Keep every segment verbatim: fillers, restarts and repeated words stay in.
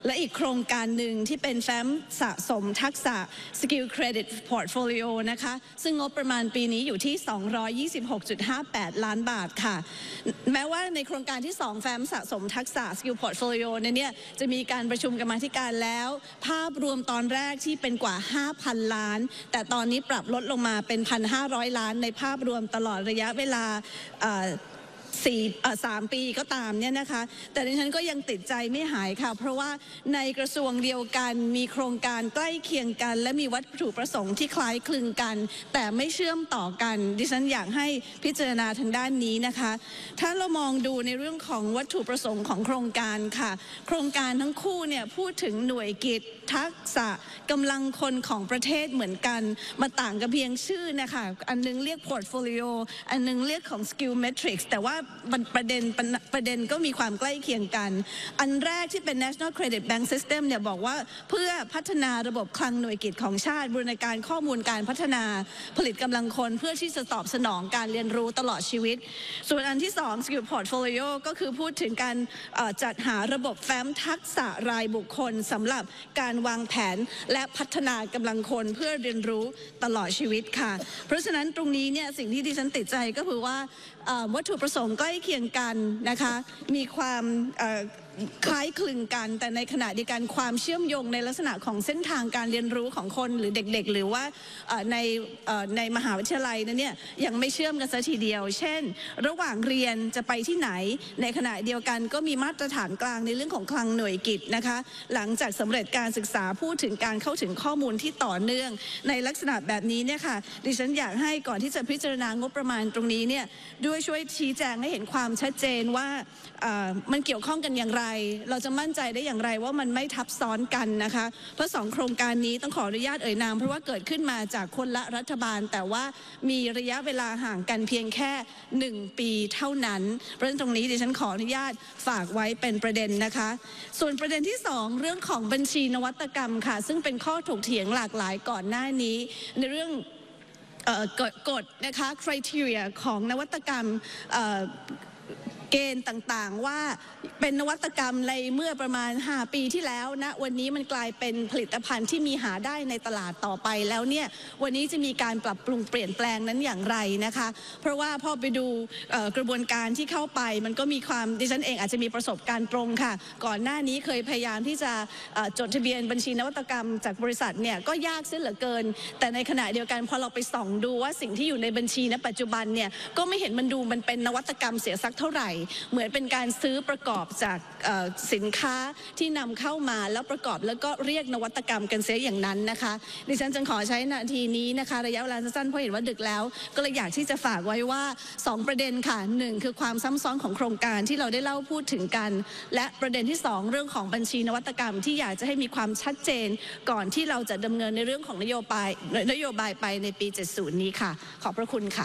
และอีกโครงการหนึ่งที่เป็นแฟ้มสะสมทักษะ Skill Credit Portfolio นะคะซึ่งงบประมาณปีนี้อยู่ที่ สองร้อยยี่สิบหกจุดห้าแปด ล้านบาทค่ะแม้ว่าในโครงการที่สองแฟ้มสะสมทักษะ Skill Portfolio เนี่ยจะมีการประชุมกรรมาธิการแล้วภาพรวมตอนแรกที่เป็นกว่า ห้าพัน ล้านแต่ตอนนี้ปรับลดลงมาเป็น หนึ่งพันห้าร้อย ล้านในภาพรวมตลอดระยะเวลาสี่สามปีก็ตามเนี่ยนะคะแต่ดิฉันก็ยังติดใจไม่หายค่ะเพราะว่าในกระทรวงเดียวกันมีโครงการใกล้เคียงกันและมีวัตถุประสงค์ที่คล้ายคลึงกันแต่ไม่เชื่อมต่อกันดิฉันอยากให้พิจารณาทางด้านนี้นะคะถ้าเรามองดูในเรื่องของวัตถุประสงค์ของโครงการค่ะโครงการทั้งคู่เนี่ยพูดถึงหน่วยกิจทักษะกำลังคนของประเทศเหมือนกันมาต่างกันเพียงชื่อนะคะอันนึงเรียก portfolio อันนึงเรียกของ skill matrix แต่ว่าประเด็นประเด็นก็มีความใกล้เคียงกันอันแรกที่เป็น National Credit Bank System เนี่ยบอกว่าเพื่อพัฒนาระบบคลังหน่วยกิจของชาติบูรณาการข้อมูลการพัฒนาผลิตกำลังคนเพื่อที่จะตอบสนองการเรียนรู้ตลอดชีวิตส่วนอันที่สอง Skill Portfolio ก็คือพูดถึงการจัดหาระบบแฟ้มทักษะรายบุคคลสำหรับการวางแผนและพัฒนากำลังคนเพื่อเรียนรู้ตลอดชีวิตค่ะเพราะฉะนั้นตรงนี้เนี่ยสิ่งที่ดิฉันติดใจก็คือว่าวัตถุประสงค์ใกล้เคียงกันนะคะมีความคล้ายคลึงกันแต่ในขณะเดียวกันความเชื่อมโยงในลักษณะของเส้นทางการเรียนรู้ของคนหรือเด็กๆหรือว่าในในมหาวิทยาลัยนั้นเนี่ยยังไม่เชื่อมกันซะทีเดียวเช่นระหว่างเรียนจะไปที่ไหนในขณะเดียวกันก็มีมาตรฐานกลางในเรื่องของคลังหน่วยกิจนะคะหลังจากสำเร็จการศึกษาพูดถึงการเข้าถึงข้อมูลที่ต่อเนื่องในลักษณะแบบนี้เนี่ยค่ะดิฉันอยากให้ก่อนที่จะพิจารณางบประมาณตรงนี้เนี่ยด้วยช่วยชี้แจงให้เห็นความชัดเจนว่ามันเกี่ยวข้องกันอย่างไรเราจะมั่นใจได้อย่างไรว่ามันไม่ทับซ้อนกันนะคะเพราะสองโครงการนี้ต้องขออนุญาตเอ่ยนามเพราะว่าเกิดขึ้นมาจากคนละรัฐบาลแต่ว่ามีระยะเวลาห่างกันเพียงแค่หนึ่งปีเท่านั้นเพราะฉะนั้นตรงนี้ดิฉันขออนุญาตฝากไว้เป็นประเด็นนะคะส่วนประเด็นที่สองเรื่องของบัญชีนวัตกรรมค่ะซึ่งเป็นข้อถกเถียงหลากหลายก่อนหน้านี้ในเรื่องกฎนะคะ criteria ของนวัตกรรมเกณฑ์ต่างๆว่าเป็นนวัตกรรมในเมื่อประมาณห้าปีที่แล้วนะวันนี้มันกลายเป็นผลิตภัณฑ์ที่มีหาได้ในตลาดต่อไปแล้วเนี่ยวันนี้จะมีการปรับปรุงเปลี่ยนแปลงนั้นอย่างไรนะคะเพราะว่าพอไปดูกระบวนการที่เข้าไปมันก็มีความดิฉันเองอาจจะมีประสบการณ์ตรงค่ะก่อนหน้านี้เคยพยายามที่จะจดทะเบียนบัญชีนวัตกรรมจากบริษัทเนี่ยก็ยากเสียเหลือเกินแต่ในขณะเดียวกันพอเราไปส่องดูว่าสิ่งที่อยู่ในบัญชีณปัจจุบันเนี่ยก็ไม่เห็นมันดูมันเป็นนวัตกรรมเสียสักเท่าไหร่เหมือนเป็นการซื้อประกอบจากสินค้าที่นำเข้ามาแล้วประกอบแล้วก็เรียกนวัตกรรมกันเสียอย่างนั้นนะคะดิฉันจึงขอใช้นาทีนี้นะคะระยะเวลาสั้นๆเพราะเห็นว่าดึกแล้วก็เลยอยากที่จะฝากไว้ว่าสองประเด็นค่ะหนึ่งคือความซ้ำซ้อนของโครงการที่เราได้เล่าพูดถึงกันและประเด็นที่สองเรื่องของบัญชีนวัตกรรมที่อยากจะให้มีความชัดเจนก่อนที่เราจะดำเนินในเรื่องของนโยบายนโยบายไปในปีเจ็ดสิบนี้ค่ะขอบพระคุณค่ะ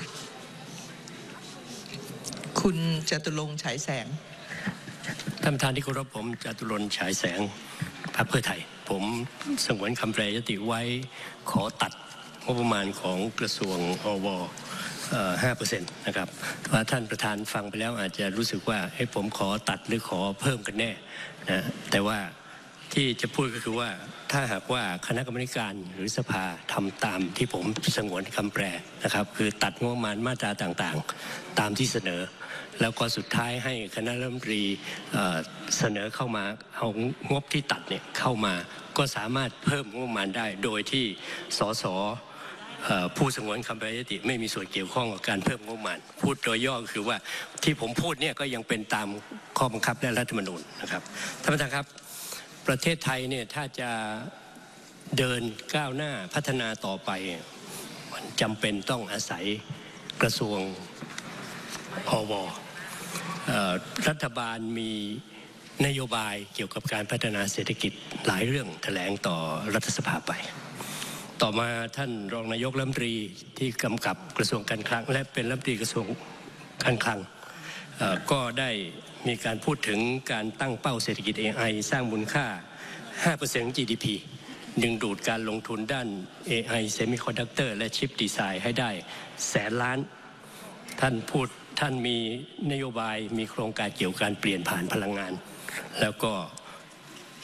คุณจตุรงค์ฉายแสงท่านประธานที่เคารพผมจตุรนต์ฉายแสงพรรคเพื่อไทยผมสงวนคำแปรยติไว้ขอตัดงบประมาณของกระทรวงอวห้าเปอร์เซ็นต์นะครับว่าท่านประธานฟังไปแล้วอาจจะรู้สึกว่าให้ผมขอตัดหรือขอเพิ่มกันแน่นะแต่ว่าที่จะพูดก็คือว่าถ้าหากว่าคณะกรรมการหรือสภาทำตามที่ผมสงวนคำแปรนะครับคือตัดงบประมาณมาตราต่างๆตามที่เสนอแล้วก็สุดท้ายให้คณะรัฐมนตรีเสนอเข้ามาเอางบที่ตัดเนี่ยเข้ามาก็สามารถเพิ่มงบประมาณได้โดยที่สสผู้สงวนคำแปรยติไม่มีส่วนเกี่ยวข้องกับการเพิ่มงบประมาณพูดโดยย่อคือว่าที่ผมพูดเนี่ยก็ยังเป็นตามข้อบังคับและรัฐธรรมนูญนะครับท่านประธานครับประเทศไทยเนี่ยถ้าจะเดินก้าวหน้าพัฒนาต่อไปมันจำเป็นต้องอาศัยกระทรวงอวรัฐบาลมีนโยบายเกี่ยวกับการพัฒนาเศรษฐกิจหลายเรื่องแถลงต่อรัฐสภาไปต่อมาท่านรองนายกรัฐมนตรีที่กำกับกระทรวงการคลังและเป็นรัฐมนตรีกระทรวงการคลังก็ได้มีการพูดถึงการตั้งเป้าเศรษฐกิจ เอ ไอ สร้างมูลค่า ห้าเปอร์เซ็นต์ ของ จี ดี พี ดึงดูดการลงทุนด้าน เอ ไอ Semiconductor และชิปดีไซน์ให้ได้แสนล้านท่านพูดท่านมีนโยบายมีโครงการเกี่ยวกับการเปลี่ยนผ่านพลังงานแล้วก็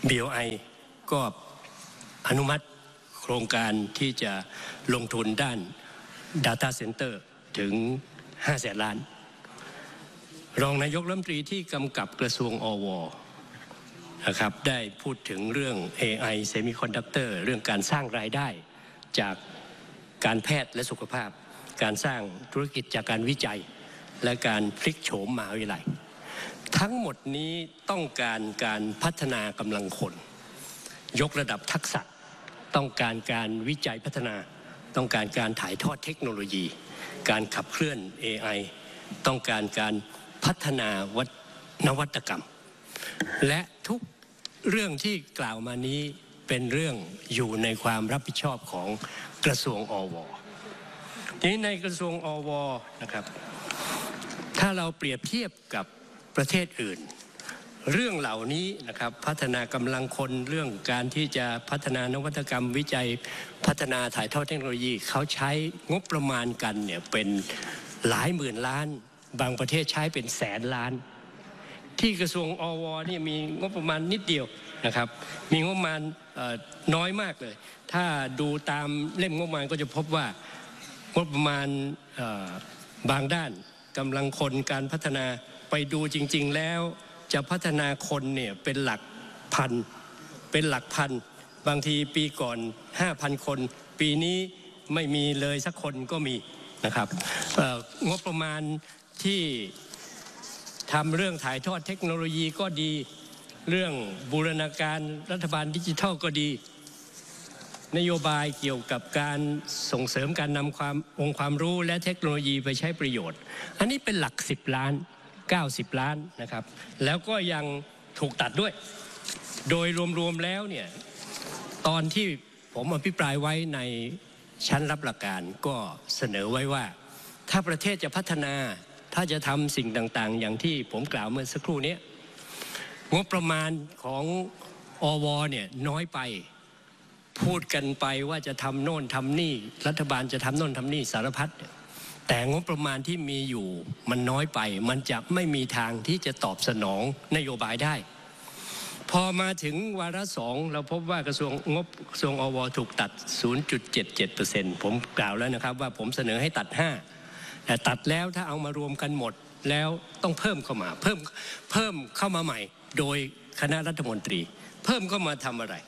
บี โอ ไอ ก็อนุมัติโครงการที่จะลงทุนด้าน Data Center ถึงห้าแสนล้านรองนายกรัฐมนตรีที่กำกับกระทรวงอวนะครับได้พูดถึงเรื่อง เอ ไอ Semiconductor เรื่องการสร้างรายได้จากการแพทย์และสุขภาพการสร้างธุรกิจจากการวิจัยและการพลิกโฉมมหาวิทยาลัยทั้งหมดนี้ต้องการการพัฒนากำลังคนยกระดับทักษะต้องการการวิจัยพัฒนาต้องการการถ่ายทอดเทคโนโลยีการขับเคลื่อน เอ ไอ ต้องการการพัฒนาวัฒนวัตกรรมและทุกเรื่องที่กล่าวมานี้เป็นเรื่องอยู่ในความรับผิดชอบของกระทรวงอวทีนี้ในกระทรวงอวนะครับถ้าเราเปรียบเทียบกับประเทศอื่นเรื่องเหล่านี้นะครับพัฒนากำลังคนเรื่องการที่จะพัฒนานวัตกรรมวิจัยพัฒนาถ่ายทอดเทคโนโลยีเขาใช้งบประมาณกันเนี่ยเป็นหลายหมื่นล้านบางประเทศใช้เป็นแสนล้านที่กระทรวงอวนี่มีงบประมาณนิดเดียวนะครับมีงบประมาณน้อยมากเลยถ้าดูตามเล่มงบประมาณก็จะพบว่างบประมาณบางด้านกำลังคนการพัฒนาไปดูจริงๆแล้วจะพัฒนาคนเนี่ยเป็นหลักพันเป็นหลักพันบางทีปีก่อน ห้าพัน คนปีนี้ไม่มีเลยสักคนก็มีนะครับงบประมาณที่ทำเรื่องถ่ายทอดเทคโนโลยีก็ดีเรื่องบูรณาการรัฐบาลดิจิทัลก็ดีนโยบายเกี่ยวกับการส่งเสริมการนำความองค์ความรู้และเทคโนโลยีไปใช้ประโยชน์อันนี้เป็นหลักสิบล้านเก้าสิบล้านนะครับแล้วก็ยังถูกตัดด้วยโดยรวมๆแล้วเนี่ยตอนที่ผมอภิปรายไว้ในชั้นรับหลักการก็เสนอไว้ว่าถ้าประเทศจะพัฒนาถ้าจะทำสิ่งต่างๆอย่างที่ผมกล่าวเมื่อสักครู่นี้งบประมาณของอวเนี่ยน้อยไปพูดกันไปว่าจะทำโน่นทำนี่รัฐบาลจะทำโน่นทำนี่สารพัดแต่งบประมาณที่มีอยู่มันน้อยไปมันจะไม่มีทางที่จะตอบสนองนโยบายได้พอมาถึงวาระสองเราพบว่ากระทรวงงบกระทรวงอวถูกตัด ศูนย์จุดเจ็ดเจ็ดเปอร์เซ็นต์ ผมกล่าวแล้วนะครับว่าผมเสนอให้ตัดห้าแต่ตัดแล้วถ้าเอามารวมกันหมดแล้วต้องเพิ่มเข้ามาเพิ่มเพิ่มเข้ามาใหม่โดยคณะรัฐมนตรีเพิ่มเข้ามาทำอะไร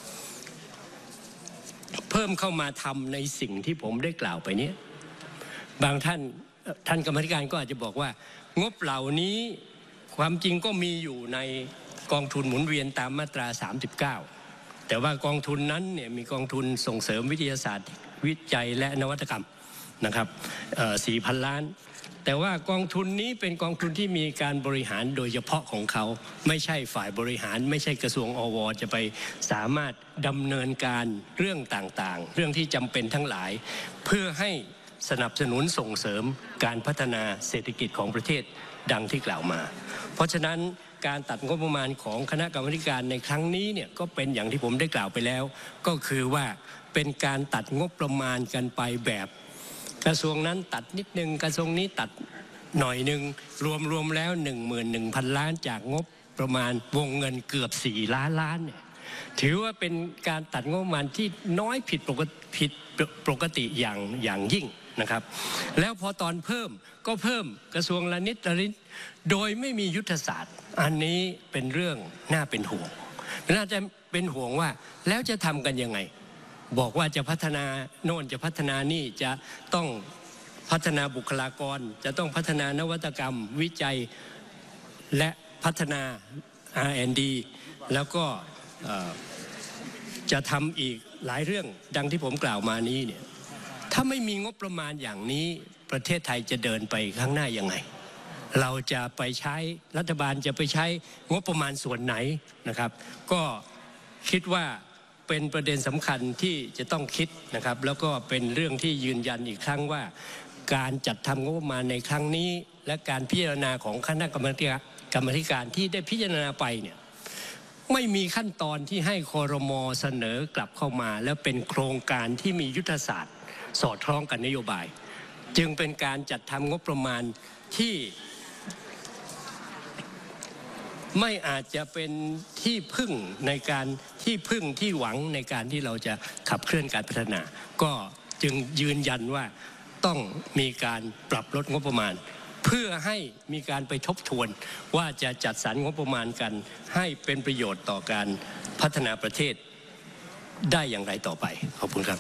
เพิ่มเข้ามาทำในสิ่งที่ผมได้กล่าวไปนี้บางท่านท่านกรรมธิการก็อาจจะบอกว่างบเหล่านี้ความจริงก็มีอยู่ในกองทุนหมุนเวียนตามมาตราสามสิบเก้าแต่ว่ากองทุนนั้นเนี่ยมีกองทุนส่งเสริมวิทยาศาสตร์วิจัยและนวัตกรรมนะครับสี่พันล้านแต่ว่ากองทุนนี้เป็นกองทุนที่มีการบริหารโดยเฉพาะของเขาไม่ใช่ฝ่ายบริหารไม่ใช่กระทรวงอวจะไปสามารถดำเนินการเรื่องต่างๆเรื่องที่จำเป็นทั้งหลายเพื่อให้สนับสนุนส่งเสริมการพัฒนาเศรษฐกิจของประเทศดังที่กล่าวมาเพราะฉะนั้นการตัดงบประมาณของคณะกรรมการในครั้งนี้เนี่ยก็เป็นอย่างที่ผมได้กล่าวไปแล้วก็คือว่าเป็นการตัดงบประมาณกันไปแบบกระทรวงนั้นตัดนิดนึงกระทรวงนี้ตัดหน่อยนึงรวมๆแล้ว หนึ่งหมื่นหนึ่งพัน ล้านจากงบประมาณวงเงินเกือบสี่ล้านล้านเนี่ยถือว่าเป็นการตัดงบประมาณที่น้อยผิดปกติผิดปกติอย่างอย่างยิ่งนะครับแล้วพอตอนเพิ่มก็เพิ่มกระทรวงละนิดละนิดโดยไม่มียุทธศาสตร์อันนี้เป็นเรื่องน่าเป็นห่วงน่าจะเป็นห่วงว่าแล้วจะทำกันยังไงบอกว่าจะพัฒนาโน่นจะพัฒนานี่จะต้องพัฒนาบุคลากรจะต้องพัฒนานวัตกรรมวิจัยและพัฒนา อาร์ แอนด์ ดี แล้วก็จะทำอีกหลายเรื่องดังที่ผมกล่าวมานี้เนี่ยถ้าไม่มีงบประมาณอย่างนี้ประเทศไทยจะเดินไปข้างหน้ายังไงเราจะไปใช้รัฐบาลจะไปใช้งบประมาณส่วนไหนนะครับก็คิดว่าเป็นประเด็นสำคัญที่จะต้องคิดนะครับแล้วก็เป็นเรื่องที่ยืนยันอีกครั้งว่าการจัดทำงบประมาณในครั้งนี้และการพิจารณาของคณะกรรมการกรรมธิการที่ได้พิจารณาไปเนี่ยไม่มีขั้นตอนที่ให้ครม.เสนอกลับเข้ามาแล้วเป็นโครงการที่มียุทธศาสตร์สอดคล้องกับนโยบายจึงเป็นการจัดทำงบประมาณที่ไม่อาจจะเป็นที่พึ่งในการที่พึ่งที่หวังในการที่เราจะขับเคลื่อนการพัฒนาก็จึงยืนยันว่าต้องมีการปรับลดงบประมาณเพื่อให้มีการไปทบทวนว่าจะจัดสรรงบประมาณกันให้เป็นประโยชน์ต่อการพัฒนาประเทศได้อย่างไรต่อไปขอบคุณครับ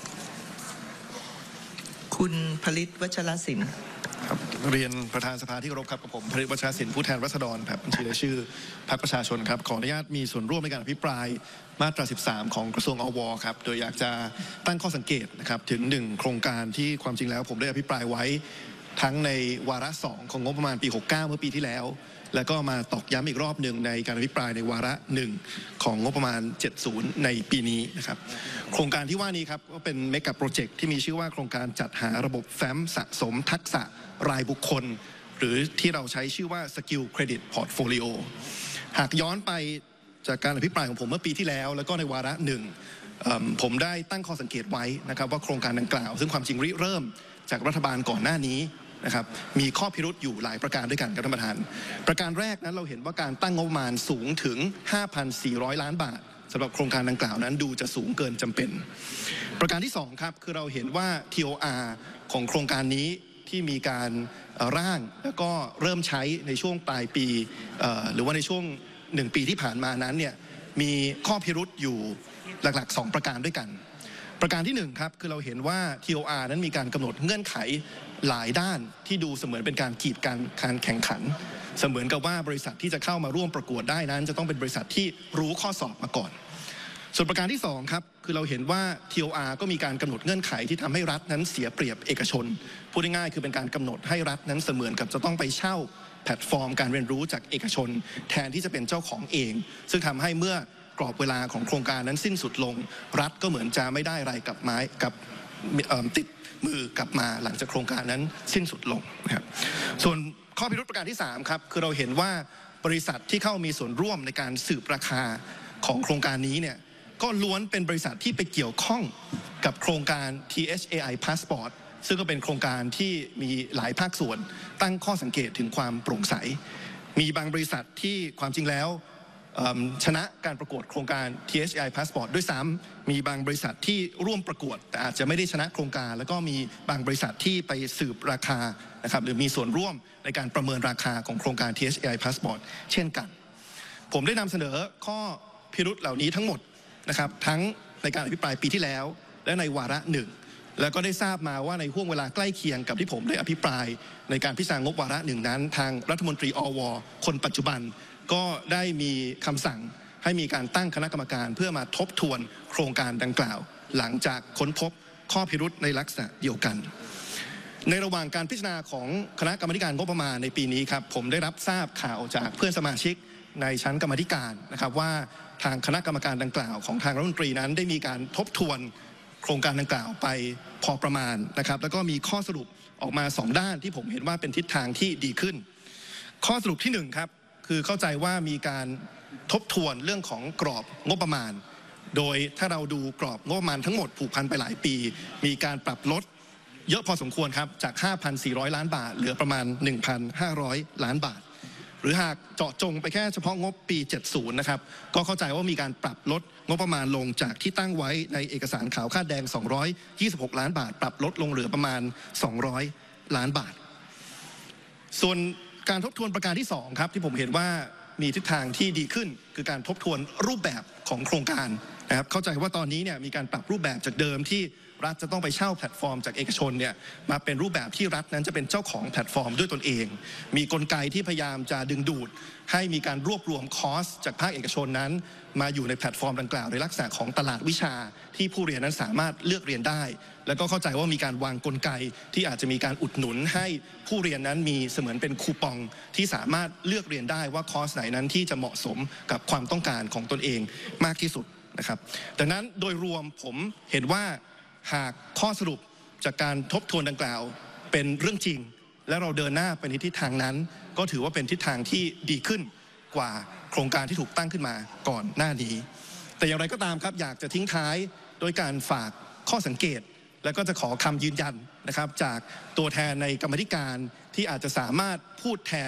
คุณผลิตวัชรศิลป์ครับเรียนประธานสภาที่เคารพครับกับผมผลิตวัชรศิลป์ผู้แทนราษฎรแบบบัญชีรายชื่อพรรคประชาชนครับขออนุญาตมีส่วนร่วมในการอภิปรายมาตราสิบสามของกระทรวงอวครับโดยอยากจะตั้งข้อสังเกตนะครับถึงหนึ่งโครงการที่ความจริงแล้วผมได้อภิปรายไว้ทั้งในวาระสองของงบประมาณปีหกสิบเก้าเมื่อปีที่แล้วแล้วก็มาตอกย้ำอีกรอบหนึ่งในการอภิปรายในวาระหนึ่งของงบประมาณเจ็ดสิบในปีนี้นะครับโครงการที่ว่านี้ครับก็เป็นเมกะโปรเจกต์ที่มีชื่อว่าโครงการจัดหาระบบแฟ้มสะสมทักษะรายบุคคลหรือที่เราใช้ชื่อว่า Skill Credit Portfolio หากย้อนไปจากการอภิปรายของผมเมื่อปีที่แล้วแล้วก็ในวาระหนึ่งผมได้ตั้งข้อสังเกตไว้นะครับว่าโครงการดังกล่าวซึ่งความจริงริเริ่มจากรัฐบาลก่อนหน้านี้นะครับมีข้อพิรุธอยู่หลายประการด้วยกันครับท่านประธานประการแรกนั้นเราเห็นว่าการตั้งงบประมาณสูงถึง ห้าพันสี่ร้อย ล้านบาทสำหรับโครงการดังกล่าวนั้นดูจะสูงเกินจำเป็นประการที่สองครับคือเราเห็นว่า ที โอ อาร์ ของโครงการนี้ที่มีการร่างแล้วก็เริ่มใช้ในช่วงปลายปีหรือว่าในช่วงหนึ่งปีที่ผ่านมานั้นเนี่ยมีข้อพิรุธอยู่หลักๆสองประการด้วยกันประการที่หนึ่งครับคือเราเห็นว่า ที โอ อาร์ นั้นมีการกำหนดเงื่อนไขหลายด้านที่ดูเสมือนเป็นการกีดกันการแข่งขันเสมือนกับว่าบริษัทที่จะเข้ามาร่วมประกวดได้นั้นจะต้องเป็นบริษัทที่รู้ข้อสอบมาก่อนส่วนประการที่สองครับคือเราเห็นว่า ที โอ อาร์ ก็มีการกำหนดเงื่อนไขที่ทำให้รัฐนั้นเสียเปรียบเอกชนพูดง่ายๆคือเป็นการกำหนดให้รัฐนั้นเสมือนกับจะต้องไปเช่าแพลตฟอร์มการเรียนรู้จากเอกชนแทนที่จะเป็นเจ้าของเองซึ่งทำให้เมื่อกรอบเวลาของโครงการนั้นสิ้นสุดลงรัฐก็เหมือนจะไม่ได้อะไรกับไม้กับติดมือกลับมาหลังจากโครงการนั้นสิ้นสุดลงนะครับส่วนข้อพิรุธประการที่สามครับคือเราเห็นว่าบริษัทที่เข้ามีส่วนร่วมในการสืบราคาของโครงการนี้เนี่ยก็ล้วนเป็นบริษัทที่ไปเกี่ยวข้องกับโครงการ ที เอช เอ ไอ Passport ซึ่งก็เป็นโครงการที่มีหลายภาคส่วนตั้งข้อสังเกตถึงความโปร่งใสมีบางบริษัทที่ความจริงแล้วชนะการประกวดโครงการ ที เอช เอ ไอ Passport ด้วยซ้ำมีบางบริษัทที่ร่วมประกวดแต่อาจจะไม่ได้ชนะโครงการแล้วก็มีบางบริษัทที่ไปสืบราคานะครับหรือมีส่วนร่วมในการประเมินราคาของโครงการ ที เอช เอ ไอ Passport เช่นกันผมได้นำเสนอข้อพิรุธเหล่านี้ทั้งหมดนะครับทั้งในการอภิปรายปีที่แล้วและในวาระหนึ่งแล้วก็ได้ทราบมาว่าในห่วงเวลาใกล้เคียงกับที่ผมได้อภิปรายในการพิจารณางบวาระหนึ่งนั้นทางรัฐมนตรีอวคนปัจจุบันก็ได้มีคำสั่งให้มีการตั้งคณะกรรมการเพื่อมาทบทวนโครงการดังกล่าวหลังจากค้นพบข้อพิรุธในลักษณะเดียวกันในระหว่างการพิจารณาของคณะกรรมการงบประมาณในปีนี้ครับผมได้รับทราบข่าวจากเพื่อนสมาชิกในชั้นกรรมการนะครับว่าทางคณะกรรมการดังกล่าวของทางรัฐมนตรีนั้นได้มีการทบทวนโครงการดังกล่าวไปพอประมาณนะครับแล้วก็มีข้อสรุปออกมาสองด้านที่ผมเห็นว่าเป็นทิศทางที่ดีขึ้นข้อสรุปที่หนึ่งครับคือเข้าใจว่ามีการทบทวนเรื่องของกรอบงบประมาณโดยถ้าเราดูกรอบงบประมาณทั้งหมดผูกพันไปหลายปีมีการปรับลดเยอะพอสมควรครับจาก ห้าพันสี่ร้อย ล้านบาทเหลือประมาณ หนึ่งพันห้าร้อย ล้านบาทหรือหากเจาะจงไปแค่เฉพาะงบปีเจ็ดสิบนะครับก็เข้าใจว่ามีการปรับลดงบประมาณลงจากที่ตั้งไว้ในเอกสารขาวคาดแดงสองร้อยยี่สิบหกล้านบาทปรับลดลงเหลือประมาณสองร้อยล้านบาทส่วนการทบทวนประการที่สองครับที่ผมเห็นว่ามีทิศทางที่ดีขึ้นคือการทบทวนรูปแบบของโครงการนะครับเข้าใจว่าตอนนี้เนี่ยมีการปรับรูปแบบจากเดิมที่รัฐจะต้องไปเช่าแพลตฟอร์มจากเอกชนเนี่ยมาเป็นรูปแบบที่รัฐนั้นจะเป็นเจ้าของแพลตฟอร์มด้วยตนเองมีกลไกที่พยายามจะดึงดูดให้มีการรวบรวมคอสจากภาคเอกชนนั้นมาอยู่ในแพลตฟอร์มดังกล่าวในลักษณะของตลาดวิชาที่ผู้เรียนนั้นสามารถเลือกเรียนได้แล้วก็เข้าใจว่ามีการวางกลไกที่อาจจะมีการอุดหนุนให้ผู้เรียนนั้นมีเสมือนเป็นคูปองที่สามารถเลือกเรียนได้ว่าคอร์สไหนนั้นที่จะเหมาะสมกับความต้องการของตนเองมากที่สุดนะครับดังนั้นโดยรวมผมเห็นว่าหากข้อสรุปจากการทบทวนดังกล่าวเป็นเรื่องจริงและเราเดินหน้าไปในทิศทางนั้นก็ถือว่าเป็นทิศทางที่ดีขึ้นกว่าโครงการที่ถูกตั้งขึ้นมาก่อนหน้านี้แต่อย่างไรก็ตามครับอยากจะทิ้งท้ายโดยการฝากข้อสังเกตและก็จะขอคำยืนยันนะครับจากตัวแทนในกรรมธิการที่อาจจะสามารถพูดแทน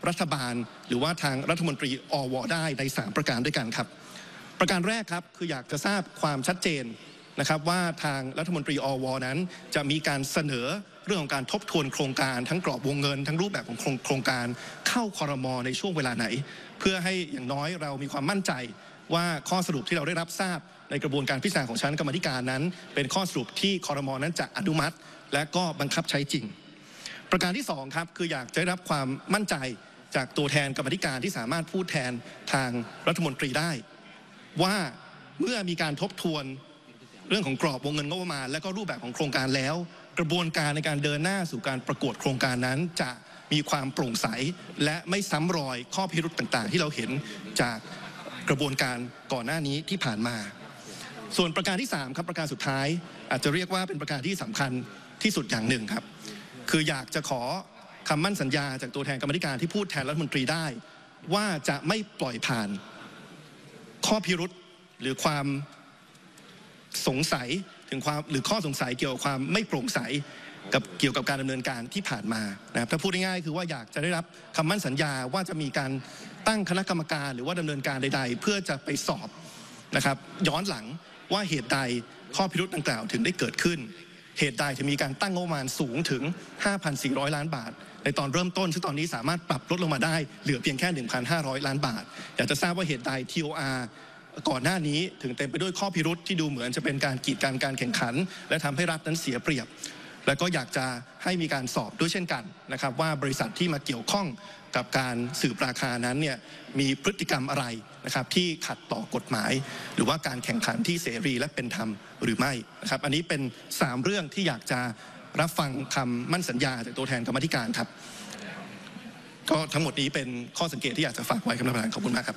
รัฐบาลหรือว่าทางรัฐมนตรีอวได้ในสามประการด้วยกันครับประการแรกครับคืออยากจะทราบความชัดเจนนะครับว่าทางรัฐมนตรีอวนั้นจะมีการเสนอเรื่องของการทบทวนโครงการทั้งกรอบวงเงินทั้งรูปแบบของโครงการเข้าครม.ในช่วงเวลาไหนเพื่อให้อย่างน้อยเรามีความมั่นใจว่าข้อสรุปที่เราได้รับทราบในกระบวนการพิจารณาของชั้นกรรมธิการนั้นเป็นข้อสรุปที่ครม.นั้นจะอนุมัติและก็บังคับใช้จริงประการที่สองครับคืออยากจะได้รับความมั่นใจจากตัวแทนกรรมธิการที่สามารถพูดแทนทางรัฐมนตรีได้ว่าเมื่อมีการทบทวนเรื่องของกรอบวงเงินงบประมาณและก็รูปแบบของโครงการแล้วกระบวนการในการเดินหน้าสู่การประกวดโครงการนั้นจะมีความโปร่งใสและไม่ซ้ำรอยข้อพิรุธต่างๆที่เราเห็นจากกระบวนการก่อนหน้านี้ที่ผ่านมาส่วนประการที่สามครับประการสุดท้ายอาจจะเรียกว่าเป็นประการที่สำคัญที่สุดอย่างหนึ่งครับคืออยากจะขอคำมั่นสัญญาจากตัวแทนกรรมธิการที่พูดแทนรัฐมนตรีได้ว่าจะไม่ปล่อยผ่านข้อพิรุธหรือความสงสัยถึงความหรือข้อสงสัยเกี่ยวกับความไม่โปร่งใสกับเกี่ยวกับการดำเนินการที่ผ่านมานะครับถ้าพูดง่ายๆคือว่าอยากจะได้รับคำมั่นสัญญาว่าจะมีการตั้งคณะกรรมการหรือว่าดำเนินการใดๆเพื่อจะไปสอบนะครับย้อนหลังว่าเหตุใดข้อพิรุธดังกล่าวถึงได้เกิดขึ้นเหตุใดถึงมีการตั้งงบประมาณสูงถึง ห้าพันสี่ร้อย ล้านบาทในตอนเริ่มต้นซึ่งตอนนี้สามารถปรับลดลงมาได้เหลือเพียงแค่ หนึ่งพันห้าร้อย ล้านบาทอยากจะทราบว่าเหตุใด ที โอ อาร์ ก่อนหน้านี้ถึงเต็มไปด้วยข้อพิรุธที่ดูเหมือนจะเป็นการกีดกันการแข่งขันและทำให้รัฐนั้นเสียเปรียบและก็อยากจะให้มีการสอบด้วยเช่นกันนะครับว่าบริษัทที่มาเกี่ยวข้องกับการสืบราคานั้นเนี่ยมีพฤติกรรมอะไรนะครับที่ขัดต่อกฎหมายหรือว่าการแข่งขันที่เสรีและเป็นธรรมหรือไม่นะครับอันนี้เป็นสามเรื่องที่อยากจะรับฟังคำมั่นสัญญาจากตัวแทนกรรมธิการครับก็ทั้งหมดนี้เป็นข้อสังเกตที่อยากจะฝากไว้ครับท่านประธานขอบคุณมากครับ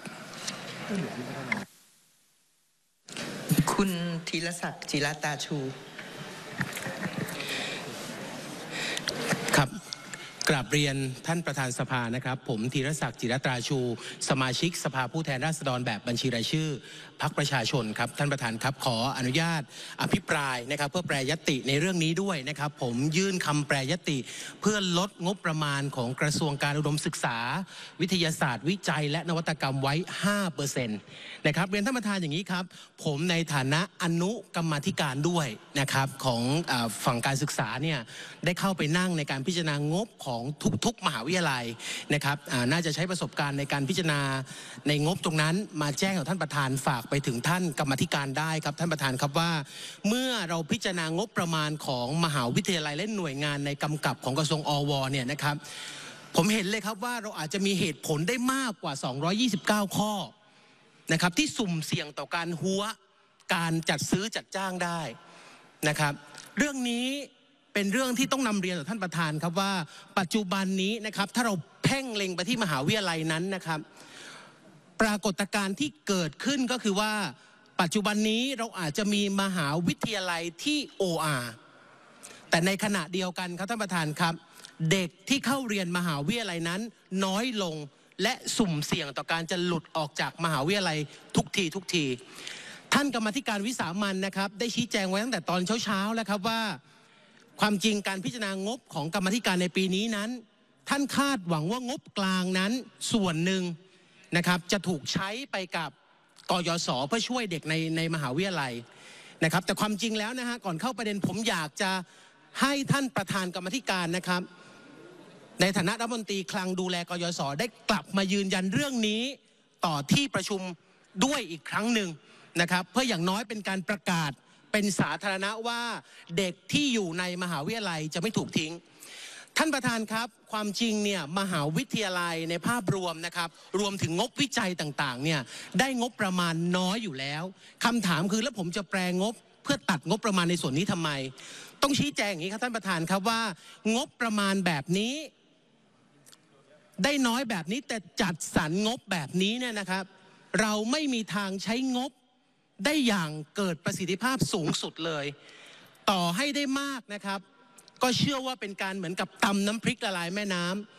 คุณธีรศักดิ์จิรตาชูครับกราบเรียนท่านประธานสภานะครับผมธีรศักดิ์จิรตราชูสมาชิกสภาผู้แทนราษฎรแบบบัญชีรายชื่อพรรคประชาชนครับท่านประธานครับขออนุญาตอภิปรายนะครับเพื่อแปรยติในเรื่องนี้ด้วยนะครับผมยื่นคำแปรยติเพื่อลดงบประมาณของกระทรวงการอุดมศึกษาวิทยาศาสตร์วิจัยและนวัตกรรมไว้ ห้าเปอร์เซ็นต์ นะครับเรียนท่านประธานอย่างนี้ครับผมในฐานะอนุกรรมาธิการด้วยนะครับของฝั่งการศึกษาเนี่ยได้เข้าไปนั่งในการพิจารณางบของทุกๆมหาวิทยาลัยนะครับน่าจะใช้ประสบการณ์ในการพิจารณาในงบตรงนั้นมาแจ้งกับท่านประธานฝากไปถึงท่านกรรมาธิการได้ครับท่านประธานครับว่าเมื่อเราพิจารณางบประมาณของมหาวิทยาลัยและหน่วยงานในกำกับของกระทรวงอวเนี่ยนะครับผมเห็นเลยครับว่าเราอาจจะมีเหตุผลได้มากกว่าสองร้อยยี่สิบเก้าข้อนะครับที่สุ่มเสี่ยงต่อการหัวการจัดซื้อจัดจ้างได้นะครับเรื่องนี้เป็นเรื่องที่ต้องนำเรียนต่อท่านประธานครับว่าปัจจุบันนี้นะครับถ้าเราเพ่งเล็งไปที่มหาวิทยาลัยนั้นนะครับปรากฏการณ์ที่เกิดขึ้นก็คือว่าปัจจุบันนี้เราอาจจะมีมหาวิทยาลัยที่ โอ อาร์ แต่ในขณะเดียวกันครับท่านประธานครับเด็กที่เข้าเรียนมหาวิทยาลัยนั้นน้อยลงและสุ่มเสี่ยงต่อการจะหลุดออกจากมหาวิทยาลัยทุกทีทุกทีท่านกรรมาธิการวิสามัญนะครับได้ชี้แจงไว้ตั้งแต่ตอนเช้าๆแล้วครับว่าความจริงการพิจารณางบของกรรมาธิการในปีนี้นั้นท่านคาดหวังว่างบกลางนั้นส่วนหนึ่งนะครับจะถูกใช้ไปกับกยศเพื่อช่วยเด็กในในมหาวิทยาลัยนะครับแต่ความจริงแล้วนะฮะก่อนเข้าประเด็นผมอยากจะให้ท่านประธานกรรมาธิการนะครับในฐานะรัฐมนตรีคลังดูแลกยศได้กลับมายืนยันเรื่องนี้ต่อที่ประชุมด้วยอีกครั้งหนึ่งนะครับเพื่ออย่างน้อยเป็นการประกาศเป็นสาธารณะว่าเด็กที่อยู่ในมหาวิทยาลัยจะไม่ถูกทิ้งท่านประธานครับความจริงเนี่ยมหาวิทยาลัยในภาพรวมนะครับรวมถึงงบวิจัยต่างๆเนี่ยได้งบประมาณน้อยอยู่แล้วคำถามคือแล้วผมจะแปลงบเพื่อตัดงบประมาณในส่วนนี้ทำไมต้องชี้แจงอย่างนี้ครับท่านประธานครับว่างบประมาณแบบนี้ได้น้อยแบบนี้แต่จัดสรรงบแบบนี้เนี่ยนะครับเราไม่มีทางใช้งบได้อย่างเกิดประสิทธิภาพสูงสุดเลยต่อให้ได้มากนะครับก็เชื่อว่าเป็นการเหมือนกับตำน้ำพริกละลายแม่น้ำ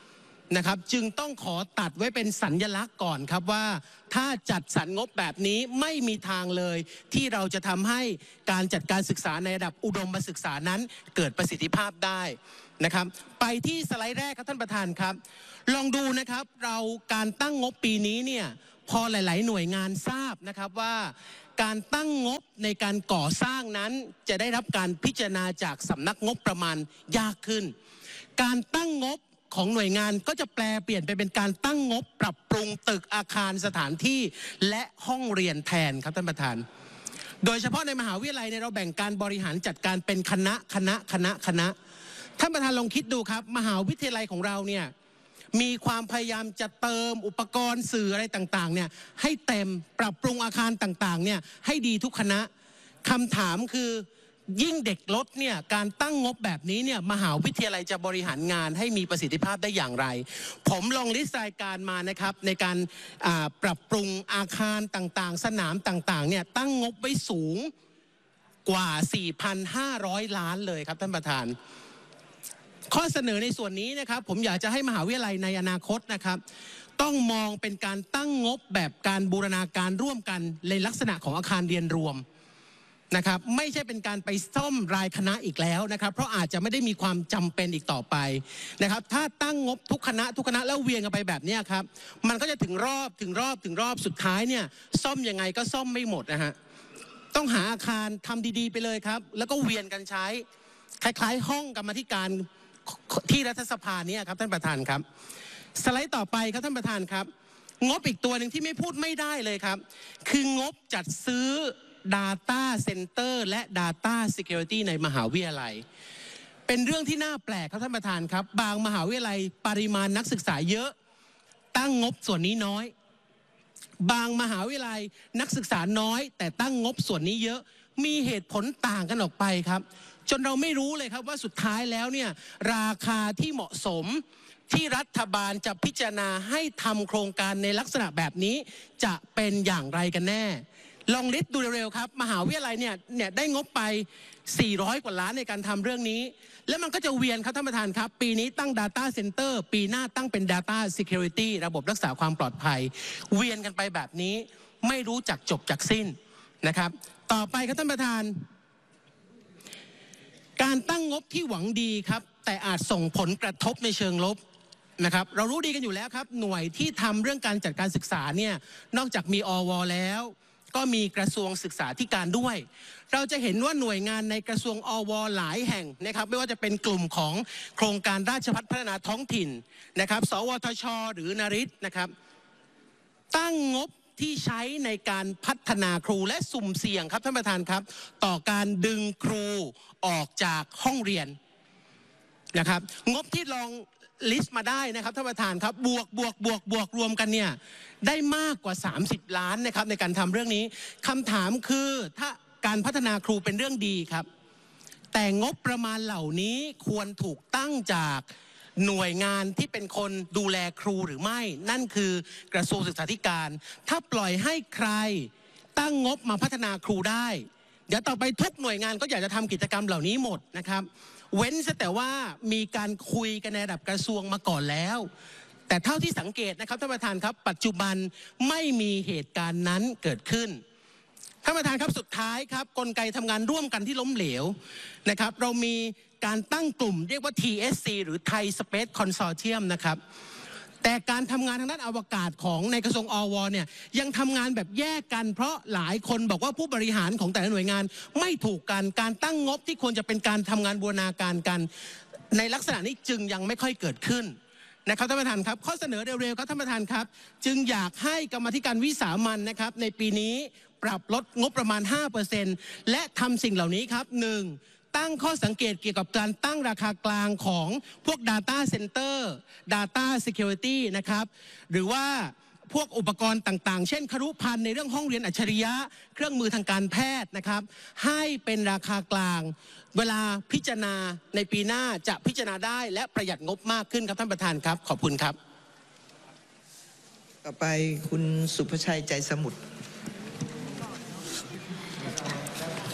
นะครับจึงต้องขอตัดไว้เป็นสัญลักษณ์ก่อนครับว่าถ้าจัดสรรงบแบบนี้ไม่มีทางเลยที่เราจะทำให้การจัดการศึกษาในระดับอุดมศึกษานั้นเกิดประสิทธิภาพได้นะครับไปที่สไลด์แรกครับท่านประธานครับลองดูนะครับเราการตั้งงบปีนี้เนี่ยพอหลายๆหน่วยงานทราบนะครับว่าการตั้งงบในการก่อสร้างนั้นจะได้รับการพิจารณาจากสำนักงบประมาณยากขึ้นการตั้งงบของหน่วยงานก็จะแปลเปลี่ยนไปเป็นการตั้งงบปรับปรุงตึกอาคารสถานที่และห้องเรียนแทนครับท่านประธานโดยเฉพาะในมหาวิทยาลัยเนี่ยเราแบ่งการบริหารจัดการเป็นคณะคณะคณะคณะท่านประธานลองคิดดูครับมหาวิทยาลัยของเราเนี่ยมีความพยายามจะเติมอุปกรณ์สื่ออะไรต่างๆเนี่ยให้เต็มปรับปรุงอาคารต่างๆเนี่ยให้ดีทุกคณะคำถามคือยิ่งเด็กลดเนี่ยการตั้งงบแบบนี้เนี่ยมหาวิทยาลัยจะบริหารงานให้มีประสิทธิภาพได้อย่างไรผมลองลิสต์รายการมานะครับในการปรับปรุงอาคารต่างๆสนามต่างๆเนี่ยตั้งงบไว้สูงกว่า สี่พันห้าร้อย ล้านเลยครับท่านประธานข้อเสนอในส่วนนี้นะครับผมอยากจะให้มหาวิทยาลัยในอนาคตนะครับต้องมองเป็นการตั้งงบแบบการบูรณาการร่วมกันในลักษณะของอาคารเรียนรวมนะครับไม่ใช่เป็นการไปซ่อมรายคณะอีกแล้วนะครับเพราะอาจจะไม่ได้มีความจำเป็นอีกต่อไปนะครับถ้าตั้งงบทุกคณะทุกคณะแล้วเวียนกันไปแบบนี้ครับมันก็จะถึงรอบถึงรอบถึงรอบสุดท้ายเนี่ยซ่อมยังไงก็ซ่อมไม่หมดนะฮะต้องหาอาคารทำดีๆไปเลยครับแล้วก็เวียนกันใช้คล้ายๆห้องกรรมธิการที่รัฐสภาเนี่ยครับท่านประธานครับสไลด์ต่อไปครับท่านประธานครับงบอีกตัวหนึ่งที่ไม่พูดไม่ได้เลยครับคืองบจัดซื้อ Data Center และ Data Security ในมหาวิทยาลัยเป็นเรื่องที่น่าแปลกครับท่านประธานครับบางมหาวิทยาลัยปริมาณนักศึกษาเยอะตั้งงบส่วนนี้น้อยบางมหาวิทยาลัยนักศึกษาน้อยแต่ตั้งงบส่วนนี้เยอะมีเหตุผลต่างกันออกไปครับจนเราไม่รู้เลยครับว่าสุดท้ายแล้วเนี่ยราคาที่เหมาะสมที่รัฐบาลจะพิจารณาให้ทำโครงการในลักษณะแบบนี้จะเป็นอย่างไรกันแน่ลองลิสต์ดูเร็วๆครับมหาวิทยาลัยเนี่ยเนี่ยได้งบไปสี่ร้อยกว่าล้านในการทำเรื่องนี้แล้วมันก็จะเวียนครับท่านประธานครับปีนี้ตั้ง Data Center ปีหน้าตั้งเป็น Data Security ระบบรักษาความปลอดภัยเวียนกันไปแบบนี้ไม่รู้จักจบจักสิ้นนะครับต่อไปครับท่านประธานการตั้งงบที่หวังดีครับแต่อาจส่งผลกระทบในเชิงลบนะครับเรารู้ดีกันอยู่แล้วครับหน่วยที่ทำเรื่องการจัดการศึกษาเนี่ยนอกจากมีอว.แล้วก็มีกระทรวงศึกษาธิการด้วยเราจะเห็นว่าหน่วยงานในกระทรวงอว.หลายแห่งนะครับไม่ว่าจะเป็นกลุ่มของโครงการราชภัฏพัฒนาท้องถิ่นนะครับสวทช.หรือนฤทธิ์นะครับตั้งงบที่ใช้ในการพัฒนาครูและสุ่มเสี่ยงครับท่านประธานครับต่อการดึงครูออกจากห้องเรียนนะครับงบที่ลองลิสต์มาได้นะครับท่านประธานครับบวกบวกบวกบวกรวมกันเนี่ยได้มากกว่าสามสิบล้านนะครับในการทำเรื่องนี้คำถามคือถ้าการพัฒนาครูเป็นเรื่องดีครับแต่งบประมาณเหล่านี้ควรถูกตั้งจากหน่วยงานที่เป็นคนดูแลครูหรือไม่นั่นคือกระทรวงศึกษาธิการถ้าปล่อยให้ใครตั้งงบมาพัฒนาครูได้เดี๋ยวต่อไปทุกหน่วยงานก็อยากจะทำกิจกรรมเหล่านี้หมดนะครับเว้นแต่ว่ามีการคุยกันในระดับกระทรวงมาก่อนแล้วแต่เท่าที่สังเกตนะครับท่านประธานครับปัจจุบันไม่มีเหตุการณ์นั้นเกิดขึ้นท่านประธานครับสุดท้ายครับกลไกทำงานร่วมกันที่ล้มเหลวนะครับเรามีการตั้งกลุ่มเรียกว่า ที เอส ซี หรือ Thai Space Consortium นะครับแต่การทำงานทางด้านอวกาศของในกระทรวงอว.เนี่ยยังทำงานแบบแยกกันเพราะหลายคนบอกว่าผู้บริหารของแต่ละหน่วยงานไม่ถูกกันการตั้งงบที่ควรจะเป็นการทำงานบูรณาการกันในลักษณะนี้จึงยังไม่ค่อยเกิดขึ้นนะครับท่านประธานครับข้อเสนอเร็วๆครับท่านประธานครับจึงอยากให้กรรมาธิการวิสามัญนะครับในปีนี้ปรับลดงบประมาณ ห้าเปอร์เซ็นต์ และทำสิ่งเหล่านี้ครับหนึ่งตั้งข้อสังเกตเกี่ยวกับการตั้งราคากลางของพวก Data Center Data Security นะครับหรือว่าพวกอุปกรณ์ต่างๆเช่นครุภัณฑ์ในเรื่องห้องเรียนอัจฉริยะเครื่องมือทางการแพทย์นะครับให้เป็นราคากลางเวลาพิจารณาในปีหน้าจะพิจารณาได้และประหยัดงบมากขึ้นครับท่านประธานครับขอบคุณครับต่อไปคุณสุภชัยใจสมุทร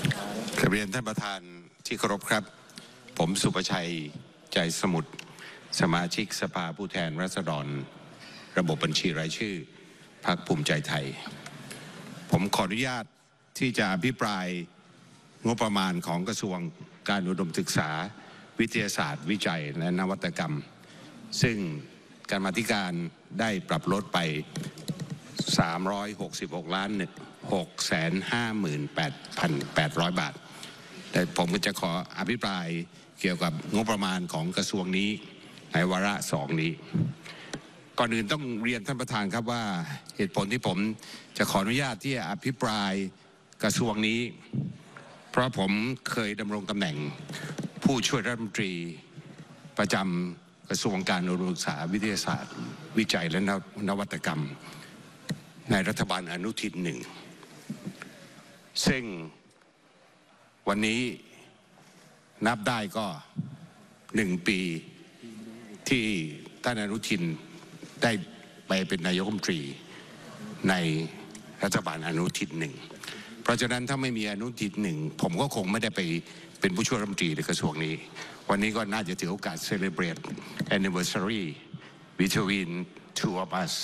เรียนท่านประธานที่เคารพครับผมสุประชัยใจสมุทรสมาชิกสภาผู้แทนราษฎรระบบบัญชีรายชื่อพรรคภูมิใจไทยผมขออนุญาตที่จะอภิปรายงบประมาณของกระทรวงการอุดมศึกษาวิทยาศาสตร์วิจัยและนวัตกรรมซึ่งกรรมาธิการได้ปรับลดไปสามร้อยหกสิบหกล้านหกแสนห้าหมื่นแปดพันแปดร้อยบาทแต่ผมก็จะขออภิปรายเกี่ยวกับงบประมาณของกระทรวงนี้ในวาระสองนี้ก่อนอื่นต้องเรียนท่านประธานครับว่าเหตุผลที่ผมจะขออนุญาตที่จะอภิปรายกระทรวงนี้เพราะผมเคยดำรงตำแหน่งผู้ช่วยรัฐมนตรีประจำกระทรวงการอุดมศึกษาวิทยาศาสตร์วิจัยและนวัตกรรมในรัฐบาลอนุทินหนึ่งซึ่งวันนี้นับได้ก็หนึ่งปีที่ท่านอนุทินได้ไปเป็นนายกรัฐมนตรีในรัฐบาลอนุทินหนึ่งเพราะฉะนั้นถ้าไม่มีอนุทินหนึ่งผมก็คงไม่ได้ไปเป็นผู้ช่วยรัฐมนตรีในกระทรวงนี้วันนี้ก็น่าจะถือโอกาส celebrate anniversary between two of us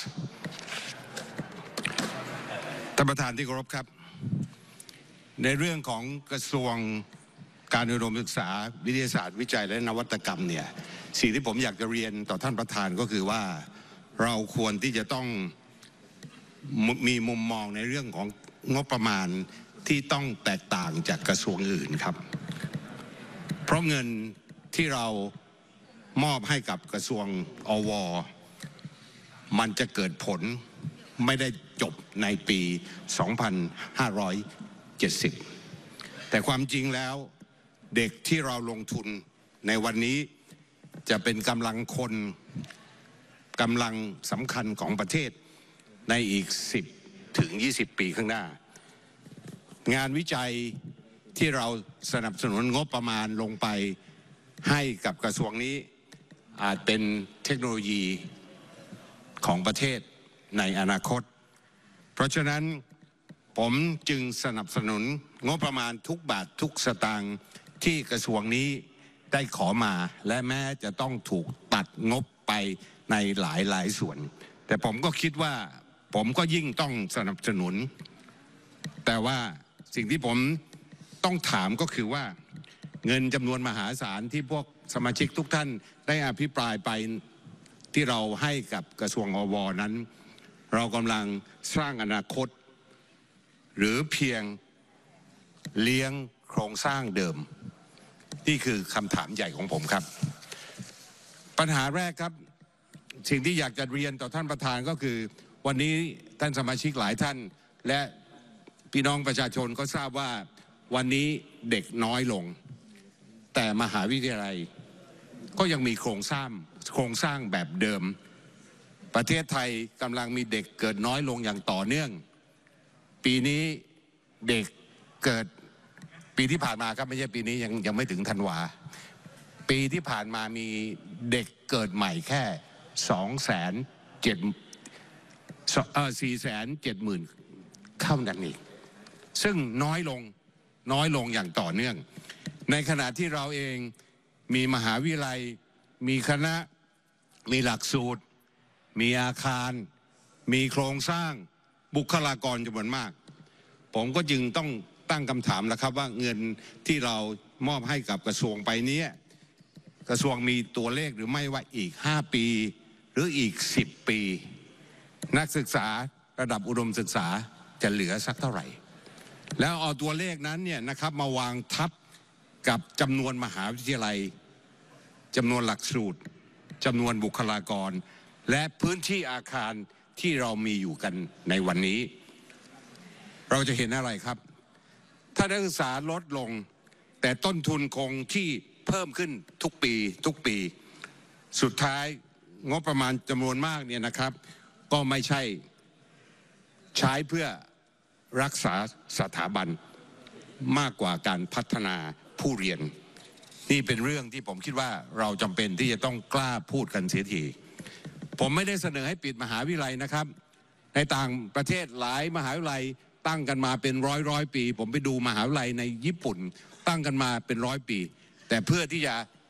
ท่านประธานที่เคารพครับในเรื่องของกระทรวงการอุดมศึกษาวิทยาศาสตร์วิจัยและนวัตกรรมเนี่ยสิ่งที่ผมอยากจะเรียนต่อท่านประธานก็คือว่าเราควรที่จะต้องมีมุมมองในเรื่องของงบประมาณที่ต้องแตกต่างจากกระทรวงอื่นครับเพราะเงินที่เรามอบให้กับกระทรวงอว.มันจะเกิดผลไม่ได้จบในปี สองพันห้าร้อยเจ็ดสิบ แต่ความจริงแล้วเด็กที่เราลงทุนในวันนี้จะเป็นกำลังคนกำลังสำคัญของประเทศในอีกสิบถึงยี่สิบปีข้างหน้างานวิจัยที่เราสนับสนุนงบประมาณลงไปให้กับกระทรวงนี้อาจเป็นเทคโนโลยีของประเทศในอนาคตเพราะฉะนั้นผมจึงสนับสนุนงบประมาณทุกบาททุกสตางค์ที่กระทรวงนี้ได้ขอมาและแม้จะต้องถูกตัดงบไปในหลายหลายส่วนแต่ผมก็คิดว่าผมก็ยิ่งต้องสนับสนุนแต่ว่าสิ่งที่ผมต้องถามก็คือว่าเงินจำนวนมหาศาลที่พวกสมาชิกทุกท่านได้อภิปรายไปที่เราให้กับกระทรวงอว.นั้นเรากำลังสร้างอนาคตหรือเพียงเลี้ยงโครงสร้างเดิมนี่คือคำถามใหญ่ของผมครับปัญหาแรกครับสิ่งที่อยากจะเรียนต่อท่านประธานก็คือวันนี้ท่านสมาชิกหลายท่านและพี่น้องประชาชนก็ทราบว่าวันนี้เด็กน้อยลงแต่มหาวิทยาลัยก็ยังมีโครงสร้างโครงสร้างแบบเดิมประเทศไทยกำลังมีเด็กเกิดน้อยลงอย่างต่อเนื่องปีนี้เด็กเกิดปีที่ผ่านมาครับไม่ใช่ปีนี้ยังยังไม่ถึงธันวาปีที่ผ่านมามีเด็กเกิดใหม่แค่สองแสนเจ็ดเอ่อสี่แสนเจ็ดหมื่นเท่านั้นเองซึ่งน้อยลงน้อยลงอย่างต่อเนื่องในขณะที่เราเองมีมหาวิทยาลัยมีคณะมีหลักสูตรมีอาคารมีโครงสร้างบุคลากรจำนวนมากผมก็จึงต้องตั้งคำถามแล้วครับว่าเงินที่เรามอบให้กับกระทรวงไปนี้กระทรวงมีตัวเลขหรือไม่ว่าอีกห้าปีหรืออีกสิบปีนักศึกษาระดับอุดมศึกษาจะเหลือสักเท่าไหร่แล้วเอาตัวเลขนั้นเนี่ยนะครับมาวางทับกับจำนวนมหาวิทยาลัยจำนวนหลักสูตรจำนวนบุคลากรและพื้นที่อาคารที่เรามีอยู่กันในวันนี้เราจะเห็นอะไรครับถ้านักศึกษาลดลงแต่ต้นทุนคงที่เพิ่มขึ้นทุกปีทุกปีสุดท้ายงบประมาณจำนวนมากเนี่ยนะครับก็ไม่ใช่ใช้เพื่อรักษาสถาบันมากกว่าการพัฒนาผู้เรียนนี่เป็นเรื่องที่ผมคิดว่าเราจำเป็นที่จะต้องกล้าพูดกันเสียทีผมไม่ได้เสนอให้ปิดมหาวิทยาลัยนะครับในต่างประเทศหลายมหาวิทยาลัยตั้งกันมาเป็นร้อยร้อยปีผมไปดูมหาวิทยาลัยในญี่ปุ่นตั้งกันมาเป็นร้อยปีแต่เพื่อที่จะ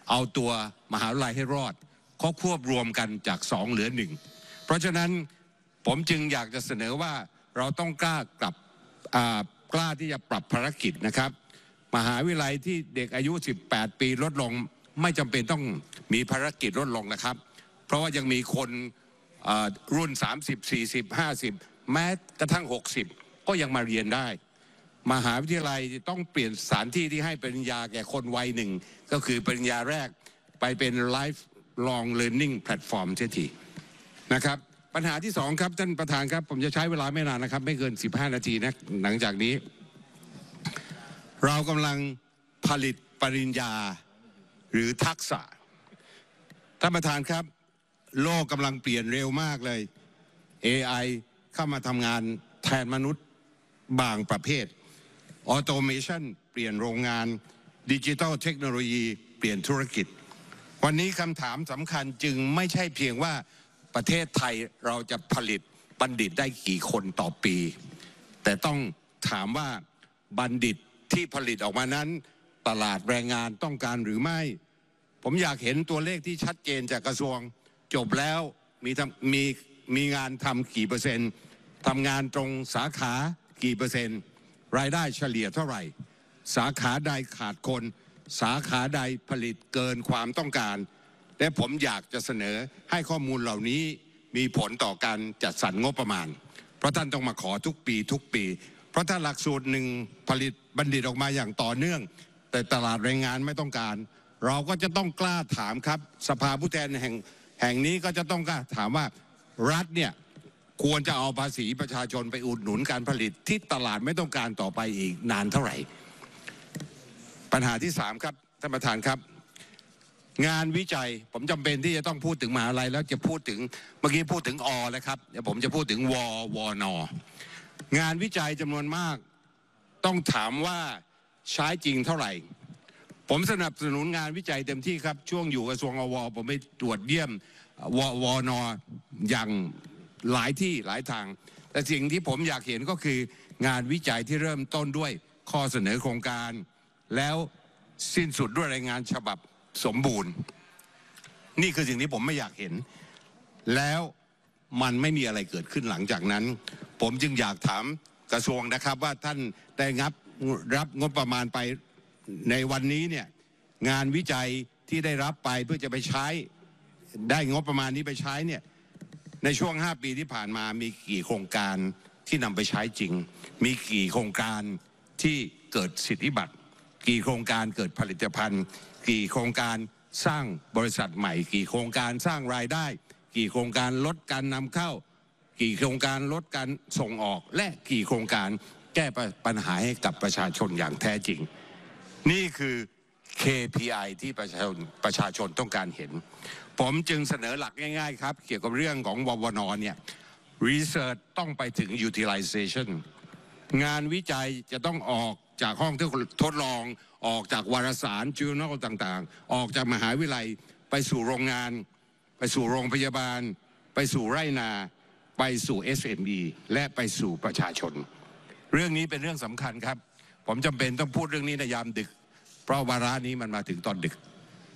เอาตัวมหาวิทยาลัยให้รอดเขาควบรวมกันจากสองเหลือหนึ่งเพราะฉะนั้นผมจึงอยากจะเสนอว่าเราต้องกล้ากลับกล้าที่จะปรับภารกิจนะครับมหาวิทยาลัยที่เด็กอายุสิบแปดปีลดลงไม่จำเป็นต้องมีภารกิจลดลงนะครับเพราะว่ายังมีคนรุ่นสามสิบ สี่สิบ ห้าสิบแม้กระทั่งหกสิบก็ยังมาเรียนได้มหาวิทยาลัยต้องเปลี่ยนสถานที่ที่ให้ปริญญาแก่คนวัยหนึ่งก็คือปริญญาแรกไปเป็น lifelong learning platform เสียทีนะครับปัญหาที่สองครับท่านประธานครับผมจะใช้เวลาไม่นานนะครับไม่เกินสิบห้านาทีนะหลังจากนี้เรากำลังผลิตปริญญาหรือทักษะท่านประธานครับโลกกำลังเปลี่ยนเร็วมากเลย เอ ไอ เข้ามาทำงานแทนมนุษย์บางประเภทออโตเมชันเปลี่ยนโรงงานดิจิทัลเทคโนโลยีเปลี่ยนธุรกิจวันนี้คำถามสำคัญจึงไม่ใช่เพียงว่าประเทศไทยเราจะผลิตบัณฑิตได้กี่คนต่อปีแต่ต้องถามว่าบัณฑิตที่ผลิตออกมานั้นตลาดแรงงานต้องการหรือไม่ผมอยากเห็นตัวเลขที่ชัดเจนจากกระทรวงจบแล้วมีมีมีงานทำกี่เปอร์เซ็นต์ทำงานตรงสาขากี่เปอร์เซ็นต์รายได้เฉลี่ยเท่าไหร่สาขาใดขาดคนสาขาใดผลิตเกินความต้องการและผมอยากจะเสนอให้ข้อมูลเหล่านี้มีผลต่อการจัดสรรงบประมาณเพราะท่านต้องมาขอทุกปีทุกปีเพราะถ้าหลักสูตรหนึ่งผลิตบัณฑิตออกมาอย่างต่อเนื่องแต่ตลาดแรงงานไม่ต้องการเราก็จะต้องกล้าถามครับสภาผู้แทนแห่งแห่งนี้ก็จะต้องกล้าถามว่ารัฐเนี่ยควรจะเอาภาษีประชาชนไปอุดหนุนการผลิตที่ตลาดไม่ต้องการต่อไปอีกนานเท่าไหร่ปัญหาที่สามครับท่านประธานครับงานวิจัยผมจำเป็นที่จะต้องพูดถึงมหาวิทยาลัยแล้วจะพูดถึงเมื่อกี้พูดถึงอแล้วครับเดี๋ยวผมจะพูดถึงววนงานวิจัยจำนวนมากต้องถามว่าใช้จริงเท่าไหร่ผมสนับสนุนงานวิจัยเต็มที่ครับช่วงอยู่กระทรวงอวผมไปตรวจเยี่ยมววนอย่างหลายที่หลายทางแต่สิ่งที่ผมอยากเห็นก็คืองานวิจัยที่เริ่มต้นด้วยข้อเสนอโครงการแล้วสิ้นสุดด้วยรายงานฉบับสมบูรณ์นี่คือสิ่งที่ผมไม่อยากเห็นแล้วมันไม่มีอะไรเกิดขึ้นหลังจากนั้นผมจึงอยากถามกระทรวงนะครับว่าท่านได้งับรับงบประมาณไปในวันนี้เนี่ยงานวิจัยที่ได้รับไปเพื่อจะไปใช้ได้งบประมาณนี้ไปใช้เนี่ยในช่วงห้าปีที่ผ่านมามีกี่โครงการที่นำไปใช้จริงมีกี่โครงการที่เกิดสิทธิบัตรกี่โครงการเกิดผลิตภัณฑ์กี่โครงการสร้างบริษัทใหม่กี่โครงการสร้างรายได้กี่โครงการลดการนำเข้ากี่โครงการลดการส่งออกและกี่โครงการแก้ปัญหาให้กับประชาชนอย่างแท้จริงนี่คือ เค พี ไอ ที่ประชาชนประชาชนต้องการเห็นผมจึงเสนอหลักง่ายๆครับเกี่ยวกับเรื่องของววนเนี่ย Research ต้องไปถึง Utilization งานวิจัยจะต้องออกจากห้องทดลองออกจากวารสาร Journal ต่างๆออกจากมหาวิทยาลัยไปสู่โรงงานไปสู่โรงพยาบาลไปสู่ไร่นาไปสู่ เอส เอ็ม อี และไปสู่ประชาชนเรื่องนี้เป็นเรื่องสำคัญครับผมจำเป็นต้องพูดเรื่องนี้ในยามดึกเพราะวาระนี้มันมาถึงตอนดึก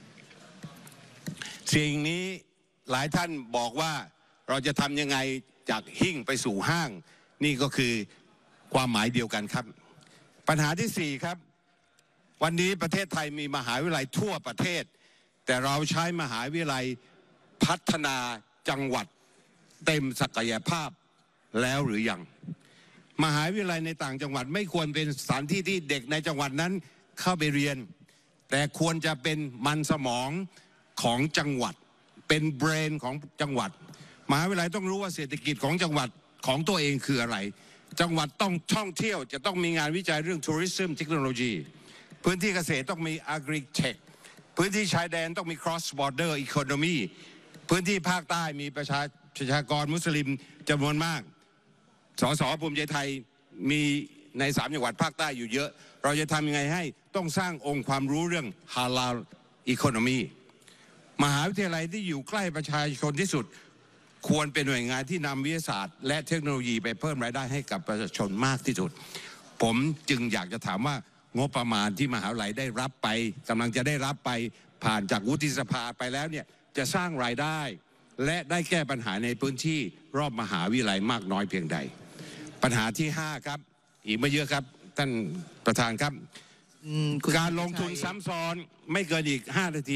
สิ่งนี้หลายท่านบอกว่าเราจะทำยังไงจากหิ้งไปสู่ห้างนี่ก็คือความหมายเดียวกันครับปัญหาที่สี่ครับวันนี้ประเทศไทยมีมหาวิทยาลัยทั่วประเทศแต่เราใช้มหาวิทยาลัยพัฒนาจังหวัดเต็มศักยภาพแล้วหรือยังมหาวิทยาลัยในต่างจังหวัดไม่ควรเป็นสถานที่ที่เด็กในจังหวัดนั้นเข้าไปเรียนแต่ควรจะเป็นมันสมองของจังหวัดเป็นเบรนของจังหวัดมหาวิทยาลัยต้องรู้ว่าเศรษฐกิจของจังหวัดของตัวเองคืออะไรจังหวัดต้องท่องเที่ยวจะต้องมีงานวิจัยเรื่อง tourism technology พื้นที่เกษตรต้องมี agri-tech พื้นที่ชายแดนต้องมี cross border economy พื้นที่ภาคใต้มีประชาประชากรมุสลิมจำนวนมากสสภูมิใจไทยมีในสามจังหวัดภาคใต้อยู่เยอะเราจะทำยังไงให้ต้องสร้างองค์ความรู้เรื่อง halal economy มหาวิทยาลัยที่อยู่ใกล้ประชาชนที่สุดควรเป็นหน่วยงานที่นำวิทยาศาสตร์และเทคโนโลยีไปเพิ่มรายได้ให้กับประชาชนมากที่สุดผมจึงอยากจะถามว่างบประมาณที่มหาวิทยาลัยได้รับไปกำลังจะได้รับไปผ่านจากวุฒิสภาไปแล้วเนี่ยจะสร้างรายได้และได้แก้ปัญหาในพื้นที่รอบมหาวิทยาลัยมากน้อยเพียงใดปัญหาที่ห้าครับอีกไม่เยอะครับท่านประธานครับการลงทุนซ้ำซ้อนไม่เกินอีกห้านาที